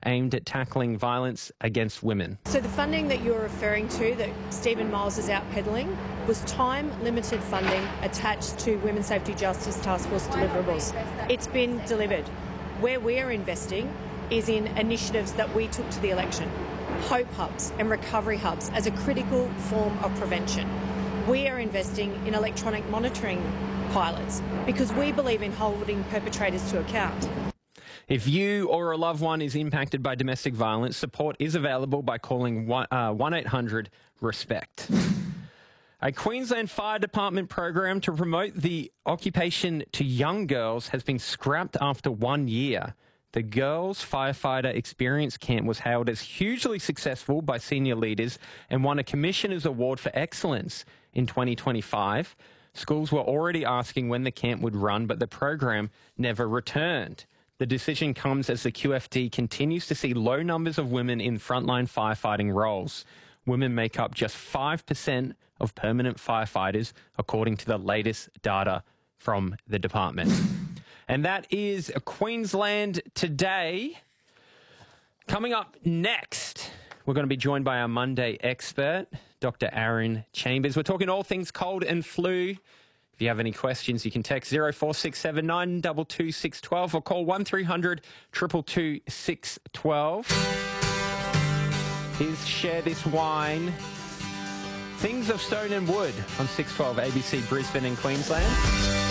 aimed at tackling violence against women. So the funding that you're referring to that Stephen Miles is out peddling was time-limited funding attached to Women's Safety Justice Task Force deliverables. It's been delivered. Where we're investing is in initiatives that we took to the election, hope hubs and recovery hubs as a critical form of prevention. We are investing in electronic monitoring pilots because we believe in holding perpetrators to account. If you or a loved one is impacted by domestic violence, support is available by calling 1-800-RESPECT. A Queensland Fire Department program to promote the occupation to young girls has been scrapped after 1 year. The Girls Firefighter Experience Camp was hailed as hugely successful by senior leaders and won a Commissioner's Award for Excellence in 2025. Schools were already asking when the camp would run, but the program never returned. The decision comes as the QFD continues to see low numbers of women in frontline firefighting roles. Women make up just 5% of permanent firefighters, according to the latest data from the department. And that is Queensland Today. Coming up next, we're going to be joined by our Monday expert, Dr. Aaron Chambers. We're talking all things cold and flu. If you have any questions, you can text 0467 222 612 or call 1300 222 612. Here's Share This Wine. Things of Stone and Wood on 612 ABC Brisbane and Queensland.